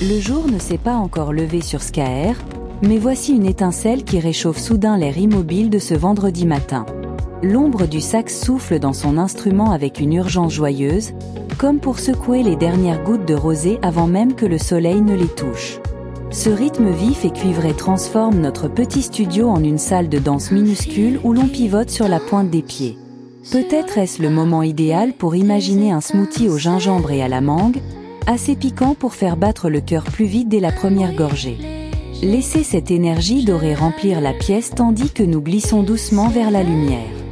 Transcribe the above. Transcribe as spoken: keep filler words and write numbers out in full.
Le jour ne s'est pas encore levé sur Skaer, mais voici une étincelle qui réchauffe soudain l'air immobile de ce vendredi matin. L'ombre du sax souffle dans son instrument avec une urgence joyeuse, comme pour secouer les dernières gouttes de rosée avant même que le soleil ne les touche. Ce rythme vif et cuivré transforme notre petit studio en une salle de danse minuscule où l'on pivote sur la pointe des pieds. Peut-être est-ce le moment idéal pour imaginer un smoothie au gingembre et à la mangue, assez piquant pour faire battre le cœur plus vite dès la première gorgée. Laissez cette énergie dorée remplir la pièce tandis que nous glissons doucement vers la lumière.